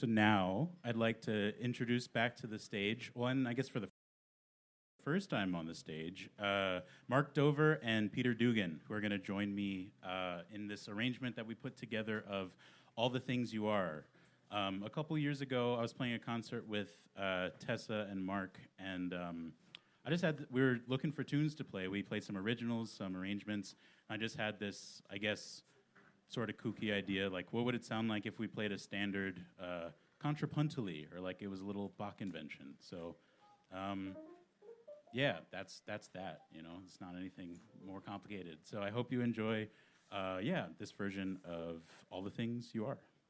So now I'd like to introduce back to the stage one, I guess for the first time on the stage, Mark Dover and Peter Dugan, who are going to join me in this arrangement that we put together of All the Things You Are. A couple years ago, I was playing a concert with Tessa and Mark, and we were looking for tunes to play. We played some originals, some arrangements. I just had this, I guess, sort of kooky idea, like what would it sound like if we played a standard contrapuntally, or like it was a little Bach invention. So, yeah, that's that. You know, it's not anything more complicated. So I hope you enjoy, this version of All the Things You Are.